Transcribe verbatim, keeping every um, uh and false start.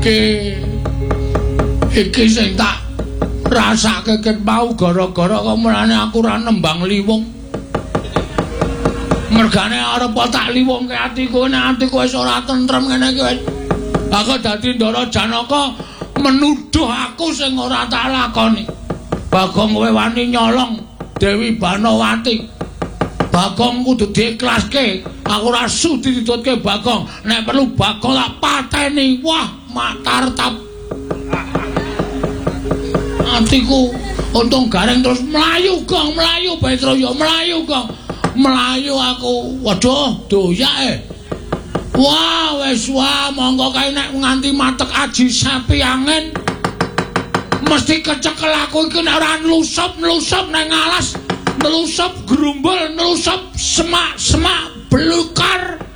Iki iki sing tak rasake ket mau gara-gara kok mulane aku ora nembang liwung. Mergane arep tak liwungke atiku nek atiku wis ora tentrem ngene iki wis. Aku dadi Ndara Janaka menuduh aku sing ora tak lakoni. Bagong kowe wani nyolong Dewi Banowati. Bagong kudu diikhlaske. Aku ora sudi ditutke Bagong. Nek perlu Bagong tak pateni. Wah, matartap. Atiku untung garing terus melayu gong, melayu Petroyo, melayu gong. Melayu aku. Waduh, doyak eh. Wah, wis wah, monggo kae nek nganti matek aji sapi angin. Mesti kecekel aku iki nek ora nlusup-nlusup nang alas, nlusup grumbul, nlusup semak-semak belukar.